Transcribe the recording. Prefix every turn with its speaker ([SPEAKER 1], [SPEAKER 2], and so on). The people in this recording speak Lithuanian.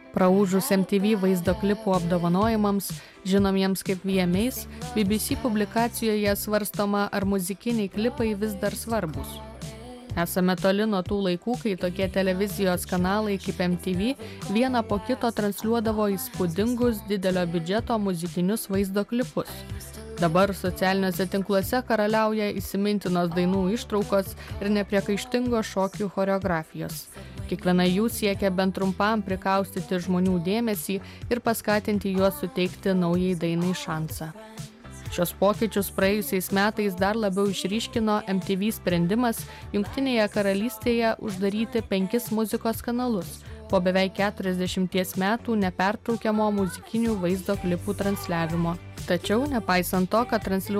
[SPEAKER 1] Praūžus MTV vaizdo klipų apdovanojimams, žinomiems kaip VMAs, BBC publikacijoje svarstoma, ar muzikiniai klipai vis dar svarbus. Esame toli nuo tų laikų, kai tokie televizijos kanalai kaip MTV vieną po kito transliuodavo įspūdingus didelio biudžeto muzikinius vaizdo klipus. Dabar socialiniuose tinkluose karaliauja įsimintinos dainų ištraukos ir nepriekaištingos šokių choreografijos. Kiekviena jų siekia bent trumpam prikaustyti žmonių dėmesį ir paskatinti juos suteikti naujai dainai šansą. Šios pokyčius praėjusiais metais dar labiau išryškino MTV sprendimas Jungtinėje karalystėje uždaryti 5 muzikos kanalus po beveik 40 metų nepertraukiamo muzikinių vaizdo klipų transliavimo. Tačiau, nepaisant to, kad transliuojama